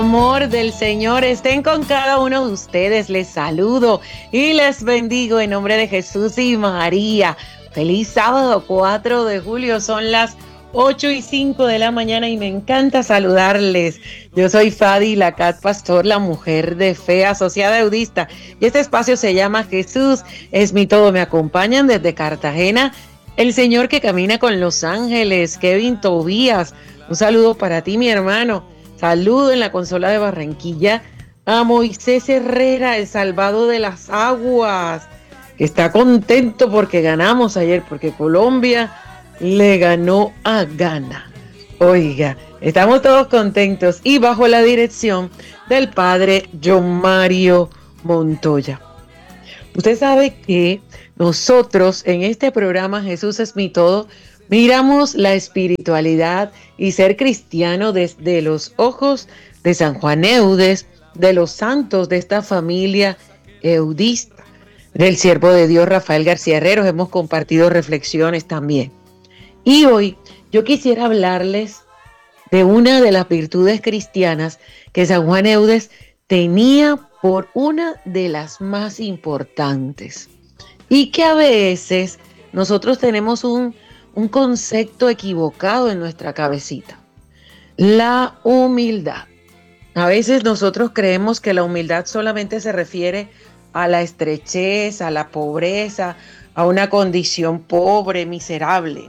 amor del Señor estén con cada uno de ustedes. Les saludo y les bendigo en nombre de Jesús y María. Feliz sábado 4 de julio, son las 8:05 de la mañana y me encanta saludarles. Yo soy Fadi Lacat Pastor, la mujer de fe asociada eudista, y este espacio se llama Jesús es mi todo. Me acompañan desde Cartagena el Señor que camina con los ángeles, Kevin Tobías. Un saludo para ti, mi hermano. Saludo en la consola de Barranquilla a Moisés Herrera, el salvado de las aguas, que está contento porque ganamos ayer, porque Colombia le ganó a Ghana. Oiga, estamos todos contentos y bajo la dirección del padre John Mario Montoya. Usted sabe que nosotros en este programa Jesús es mi todo miramos la espiritualidad y ser cristiano desde los ojos de San Juan Eudes, de los santos de esta familia eudista, del siervo de Dios Rafael García Herreros. Hemos compartido reflexiones también. Y hoy yo quisiera hablarles de una de las virtudes cristianas que San Juan Eudes tenía por una de las más importantes y que a veces nosotros tenemos un concepto equivocado en nuestra cabecita: la humildad. A veces nosotros creemos que la humildad solamente se refiere a la estrechez, a la pobreza, a una condición pobre, miserable.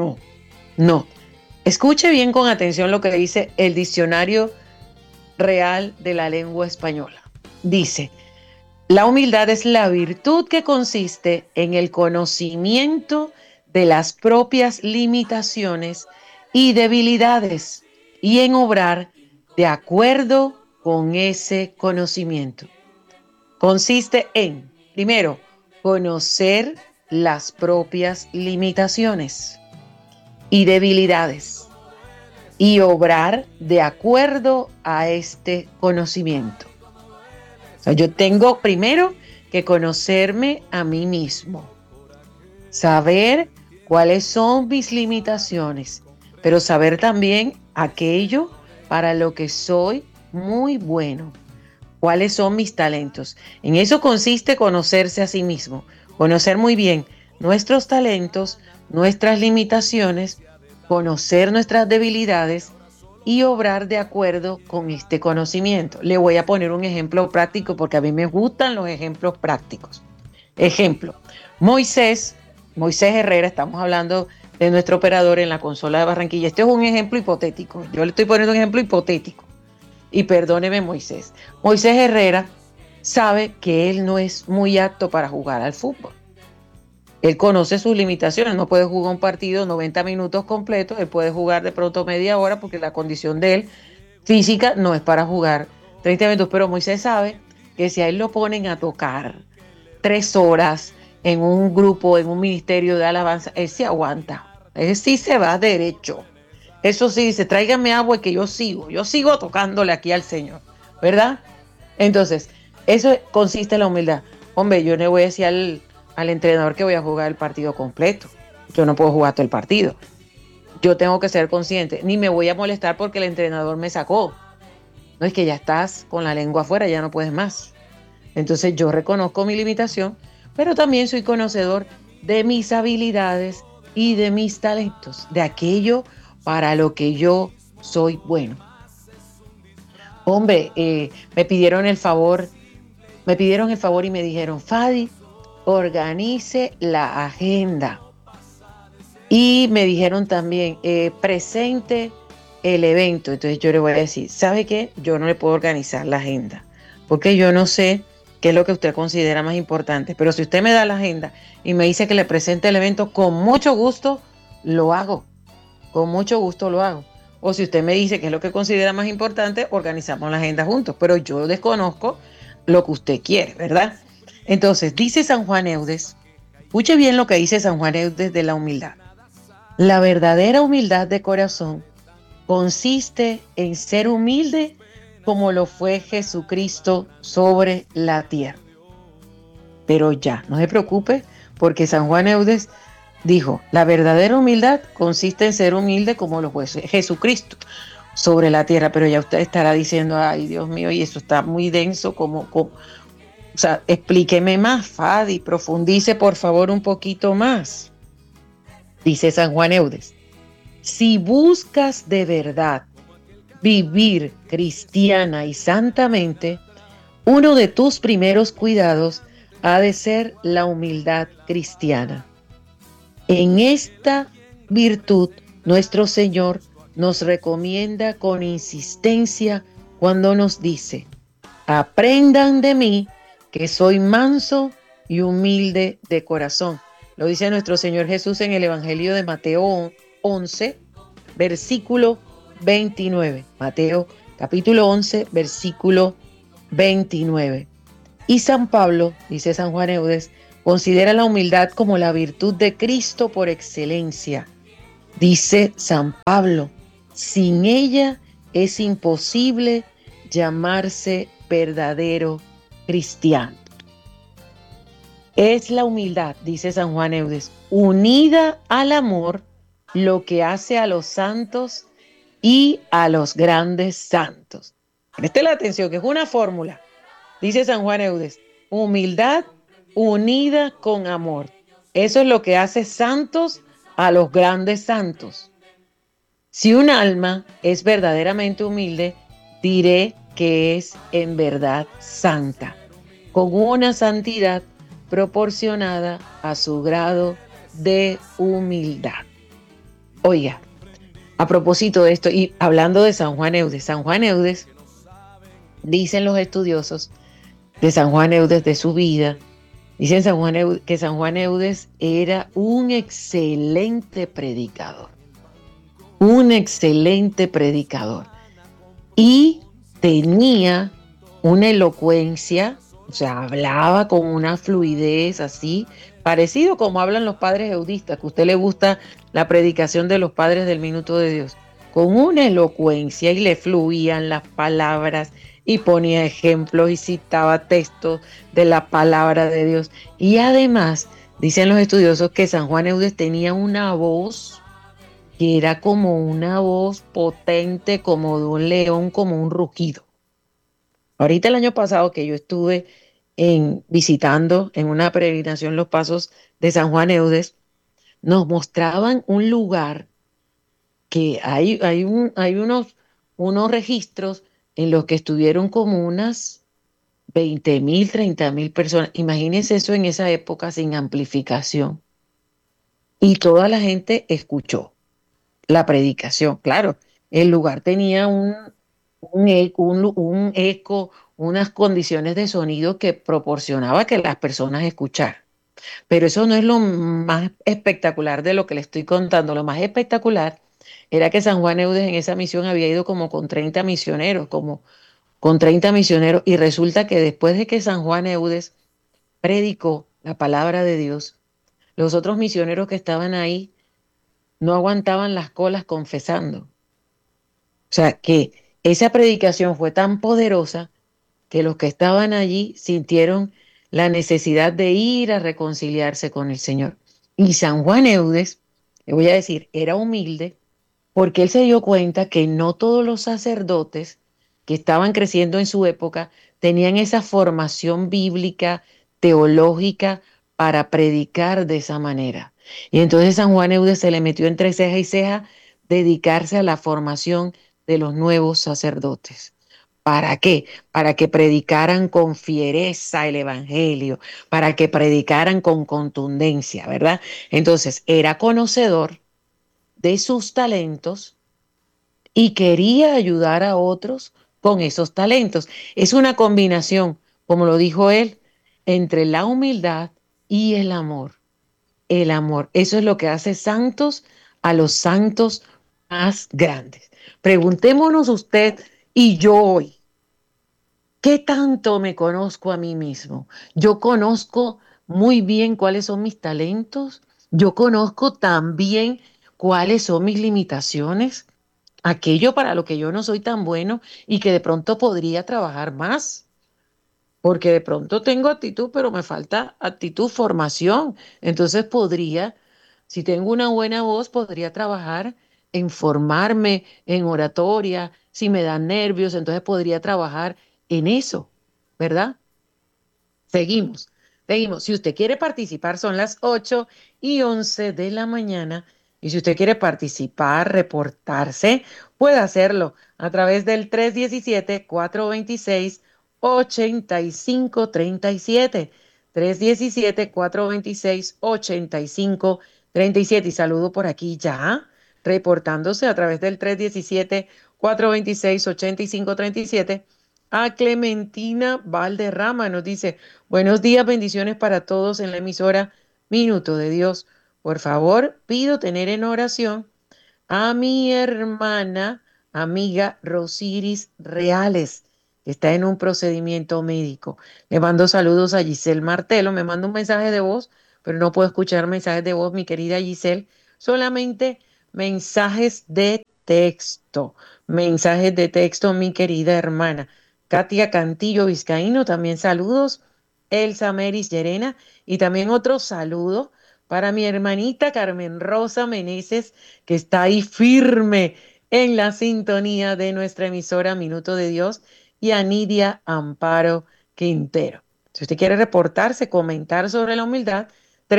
No. Escuche bien con atención lo que dice el Diccionario Real de la Lengua Española. Dice: la humildad es la virtud que consiste en el conocimiento de las propias limitaciones y debilidades y en obrar de acuerdo con ese conocimiento. Consiste en, primero, conocer las propias limitaciones y debilidades y obrar de acuerdo a este conocimiento. O sea, yo tengo primero que conocerme a mí mismo, saber cuáles son mis limitaciones, pero saber también aquello para lo que soy muy bueno, cuáles son mis talentos. En eso consiste conocerse a sí mismo, conocer muy bien nuestros talentos, nuestras limitaciones, conocer nuestras debilidades y obrar de acuerdo con este conocimiento. Le voy a poner un ejemplo práctico porque a mí me gustan los ejemplos prácticos. Ejemplo: Moisés Herrera, estamos hablando de nuestro operador en la consola de Barranquilla. Este es un ejemplo hipotético. Yo le estoy poniendo un ejemplo hipotético. Y perdóneme, Moisés. Moisés Herrera sabe que él no es muy apto para jugar al fútbol. Él conoce sus limitaciones. No puede jugar un partido 90 minutos completos. Él puede jugar de pronto media hora porque la condición de él física no es para jugar 30 minutos. Pero Moisés sabe que si a él lo ponen a tocar 3 horas en un grupo, en un ministerio de alabanza, él se aguanta, él sí se va derecho. Eso sí, dice: tráigame agua y que yo sigo tocándole aquí al Señor, ¿verdad? Entonces, eso consiste en la humildad. Hombre, yo no le voy a decir al entrenador que voy a jugar el partido completo. Yo no puedo jugar todo el partido. Yo tengo que ser consciente, ni me voy a molestar porque el entrenador me sacó. No, es que ya estás con la lengua afuera, ya no puedes más. Entonces yo reconozco mi limitación, pero también soy conocedor de mis habilidades y de mis talentos, de aquello para lo que yo soy bueno. Hombre, me pidieron el favor y me dijeron: Fadi, organice la agenda. Y me dijeron también, presente el evento. Entonces yo le voy a decir: ¿sabe qué? Yo no le puedo organizar la agenda, porque yo no sé qué es lo que usted considera más importante. Pero si usted me da la agenda y me dice que le presente el evento, con mucho gusto lo hago. Con mucho gusto lo hago. O si usted me dice qué es lo que considera más importante, organizamos la agenda juntos. Pero yo desconozco lo que usted quiere, ¿verdad? Entonces, dice San Juan Eudes, escuche bien lo que dice San Juan Eudes de la humildad. La verdadera humildad de corazón consiste en ser humilde como lo fue Jesucristo sobre la tierra. Pero ya, no se preocupe, porque San Juan Eudes dijo: la verdadera humildad consiste en ser humilde como lo fue Jesucristo. sobre la tierra, pero ya usted estará diciendo, ay Dios mío, y eso está muy denso, o sea, explíqueme más, Fadi, profundice por favor un poquito más. Dice San Juan Eudes, si buscas de verdad vivir cristiana y santamente, uno de tus primeros cuidados ha de ser la humildad cristiana. En esta virtud, nuestro Señor nos recomienda con insistencia cuando nos dice, aprendan de mí que soy manso y humilde de corazón. Lo dice nuestro Señor Jesús en el Evangelio de Mateo 11, versículo 29. Mateo capítulo 11, versículo 29. Y San Pablo, dice San Juan Eudes, considera la humildad como la virtud de Cristo por excelencia. Dice San Pablo, sin ella es imposible llamarse verdadero cristiano. Es la humildad, dice San Juan Eudes, unida al amor, lo que hace a los santos y a los grandes santos. Preste la atención, que es una fórmula. Dice San Juan Eudes, humildad unida con amor. Eso es lo que hace santos a los grandes santos. Si un alma es verdaderamente humilde, diré que es en verdad santa, con una santidad proporcionada a su grado de humildad. Oiga, a propósito de esto, y hablando de San Juan Eudes, dicen los estudiosos de San Juan Eudes, de su vida, dicen que San Juan Eudes era un excelente predicador, y tenía una elocuencia, o sea, hablaba con una fluidez así, parecido como hablan los padres eudistas, que a usted le gusta la predicación de los padres del minuto de Dios, con una elocuencia y le fluían las palabras y ponía ejemplos y citaba textos de la palabra de Dios. Y además, dicen los estudiosos que San Juan Eudes tenía una voz que era como una voz potente, como de un león, como un rugido. Ahorita el año pasado que yo estuve visitando en una peregrinación los pasos de San Juan Eudes, nos mostraban un lugar que hay unos registros en los que estuvieron como unas 20,000, 30,000 personas. Imagínense eso en esa época sin amplificación. Y toda la gente escuchó la predicación. Claro, el lugar tenía un eco, unas condiciones de sonido que proporcionaba que las personas escucharan. Pero eso no es lo más espectacular de lo que le estoy contando. Lo más espectacular era que San Juan Eudes en esa misión había ido como con 30 misioneros, y resulta que después de que San Juan Eudes predicó la palabra de Dios, los otros misioneros que estaban ahí no aguantaban las colas confesando. O sea, que esa predicación fue tan poderosa que los que estaban allí sintieron la necesidad de ir a reconciliarse con el Señor. Y San Juan Eudes, le voy a decir, era humilde porque él se dio cuenta que no todos los sacerdotes que estaban creciendo en su época tenían esa formación bíblica, teológica, para predicar de esa manera. Y entonces San Juan Eudes se le metió entre ceja y ceja dedicarse a la formación de los nuevos sacerdotes. ¿Para qué? Para que predicaran con fiereza el evangelio, para que predicaran con contundencia, ¿verdad? Entonces, era conocedor de sus talentos y quería ayudar a otros con esos talentos. Es una combinación, como lo dijo él, entre la humildad y el amor. El amor, eso es lo que hace santos a los santos más grandes. Preguntémonos usted y yo hoy, ¿qué tanto me conozco a mí mismo? Yo conozco muy bien cuáles son mis talentos. Yo conozco también cuáles son mis limitaciones, aquello para lo que yo no soy tan bueno y que de pronto podría trabajar más, porque de pronto tengo actitud, pero me falta actitud, formación. Entonces podría, si tengo una buena voz, podría trabajar en formarme en oratoria, si me dan nervios, entonces podría trabajar en eso, ¿verdad? Seguimos, seguimos. Si usted quiere participar, son las 8:11 de la mañana. Y si usted quiere participar, reportarse, puede hacerlo a través del 317-426-8537. 317-426-8537. Y saludo por aquí ya, reportándose a través del 317-426-8537. A Clementina Valderrama nos dice: buenos días, bendiciones para todos en la emisora Minuto de Dios. Por favor, pido tener en oración a mi hermana, amiga Rosiris Reales, que está en un procedimiento médico. Le mando saludos a Giselle Martelo. Me manda un mensaje de voz, pero no puedo escuchar mensajes de voz, mi querida Giselle. Solamente mensajes de texto. Mensajes de texto, mi querida hermana. Katia Cantillo Vizcaíno, también saludos. Elsa Meris Llerena, y también otro saludo para mi hermanita Carmen Rosa Meneses, que está ahí firme en la sintonía de nuestra emisora Minuto de Dios, y a Nidia Amparo Quintero. Si usted quiere reportarse, comentar sobre la humildad,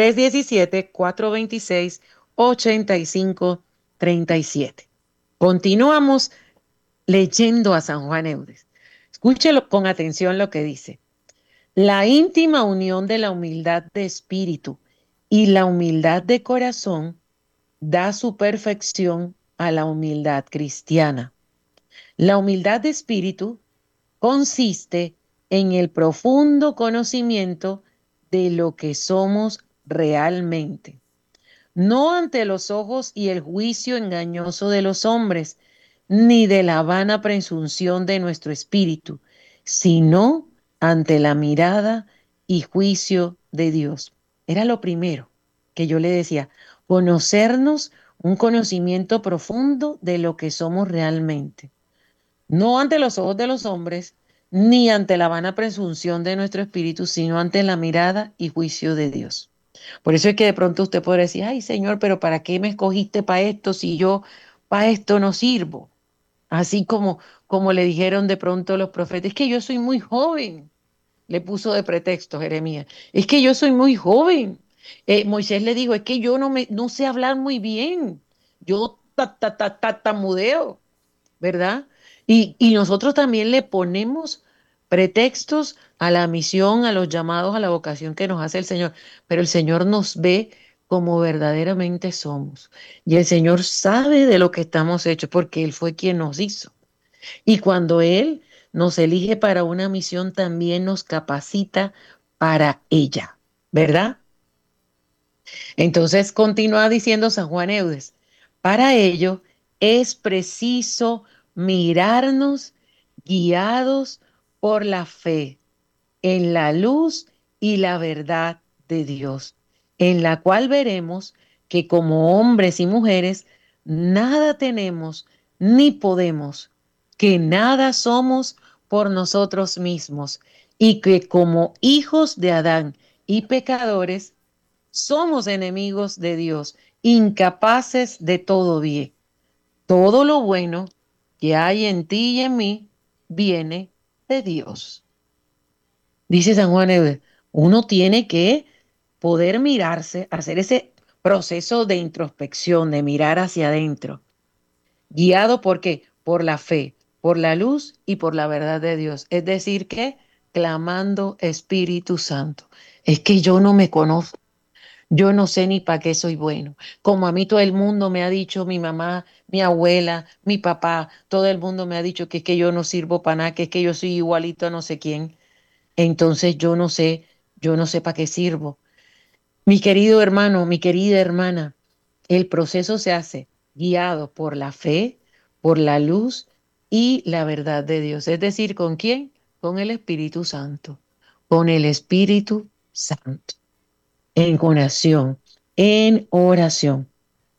317-426-8537. Continuamos leyendo a San Juan Eudes. Escúchelo con atención lo que dice. La íntima unión de la humildad de espíritu y la humildad de corazón da su perfección a la humildad cristiana. La humildad de espíritu consiste en el profundo conocimiento de lo que somos realmente, no ante los ojos y el juicio engañoso de los hombres, ni de la vana presunción de nuestro espíritu, sino ante la mirada y juicio de Dios. Era lo primero que yo le decía: conocernos, un conocimiento profundo de lo que somos realmente, no ante los ojos de los hombres, ni ante la vana presunción de nuestro espíritu, sino ante la mirada y juicio de Dios. Por eso es que de pronto usted podrá decir: ay, Señor, pero ¿para qué me escogiste para esto si yo para esto no sirvo? Así como le dijeron de pronto los profetas: es que yo soy muy joven. Le puso de pretexto Jeremías: es que yo soy muy joven. Moisés le dijo: es que yo no sé hablar muy bien. Yo tartamudeo, ¿verdad? Y nosotros también le ponemos pretextos a la misión, a los llamados, a la vocación que nos hace el Señor, pero el Señor nos ve como verdaderamente somos. Y el Señor sabe de lo que estamos hechos porque Él fue quien nos hizo. Y cuando Él nos elige para una misión, también nos capacita para ella, ¿verdad? Entonces continúa diciendo San Juan Eudes: para ello es preciso mirarnos guiados por la fe en la luz y la verdad de Dios, en la cual veremos que como hombres y mujeres nada tenemos ni podemos, que nada somos por nosotros mismos, y que como hijos de Adán y pecadores somos enemigos de Dios, incapaces de todo bien. Todo lo bueno que hay en ti y en mí viene de Dios. Dice San Juan Eudes: uno tiene que poder mirarse, hacer ese proceso de introspección, de mirar hacia adentro, guiado por qué, por la fe, por la luz y por la verdad de Dios. Es decir, que clamando: Espíritu Santo, es que yo no me conozco. Yo no sé ni para qué soy bueno. Como a mí todo el mundo me ha dicho, mi mamá, mi abuela, mi papá, todo el mundo me ha dicho que es que yo no sirvo para nada, que es que yo soy igualito a no sé quién. Entonces yo no sé para qué sirvo. Mi querido hermano, mi querida hermana, el proceso se hace guiado por la fe, por la luz y la verdad de Dios. Es decir, ¿con quién? Con el Espíritu Santo. Con el Espíritu Santo. En oración, en oración.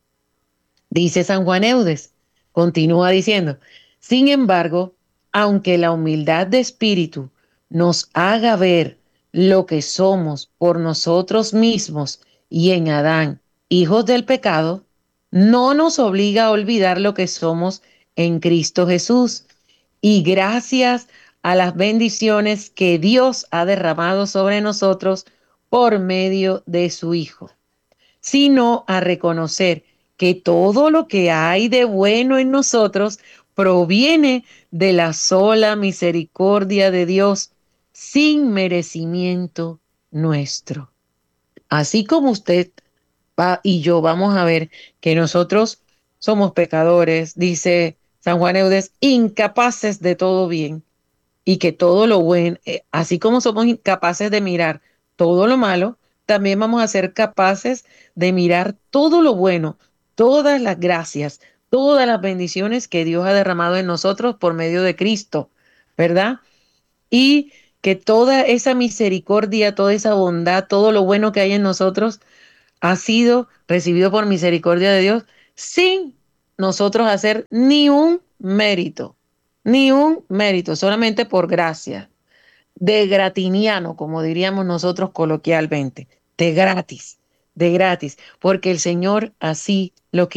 Dice San Juan Eudes, continúa diciendo: sin embargo, aunque la humildad de espíritu nos haga ver lo que somos por nosotros mismos y en Adán, hijos del pecado, no nos obliga a olvidar lo que somos en Cristo Jesús. Y gracias a las bendiciones que Dios ha derramado sobre nosotros por medio de su Hijo, sino a reconocer que todo lo que hay de bueno en nosotros proviene de la sola misericordia de Dios, sin merecimiento nuestro. Así como usted y yo vamos a ver que nosotros somos pecadores, dice San Juan Eudes, incapaces de todo bien y que todo lo bueno, así como somos incapaces de mirar todo lo malo, también vamos a ser capaces de mirar todo lo bueno, todas las gracias, todas las bendiciones que Dios ha derramado en nosotros por medio de Cristo, ¿verdad? Y que toda esa misericordia, toda esa bondad, todo lo bueno que hay en nosotros ha sido recibido por misericordia de Dios sin nosotros hacer ni un mérito, solamente por gracia, de gratiniano, como diríamos nosotros coloquialmente, de gratis, porque el Señor así lo